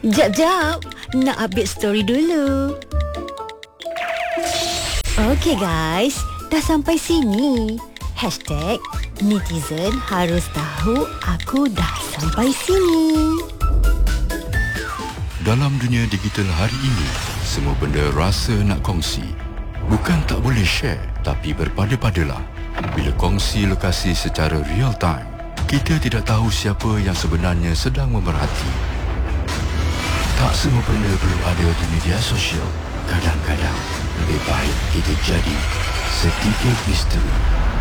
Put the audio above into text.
Jap, nak update story dulu. Okey guys, dah sampai sini. #netizen harus tahu aku dah sampai sini. Dalam dunia digital hari ini, semua benda rasa nak kongsi. Bukan tak boleh share, tapi berpada-padalah. Bila kongsi lokasi secara real time, kita tidak tahu siapa yang sebenarnya sedang memerhati. Tak semua benda perlu ada di media sosial. Kadang-kadang lebih baik kita jadi sedikit misteri